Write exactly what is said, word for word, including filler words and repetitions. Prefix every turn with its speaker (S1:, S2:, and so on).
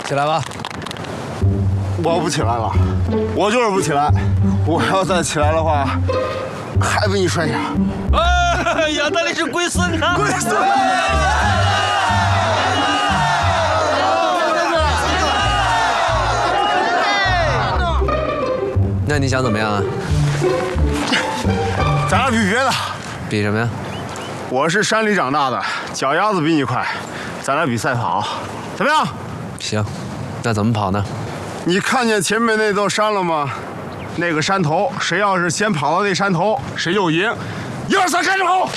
S1: 起来吧。
S2: 我不起来了，我就是不起来。我要再起来的话，还被你摔下。
S3: 哎呀，那里是龟孙呐！
S2: 龟孙。
S1: 那你想怎么样啊？
S2: 咱俩比别的。
S1: 比什么呀？
S2: 我是山里长大的，脚丫子比你快，咱俩比赛跑，怎么样？
S1: 行，那怎么跑呢？
S2: 你看见前面那座山了吗？那个山头，谁要是先跑到那山头，谁就赢。一二三，开始跑！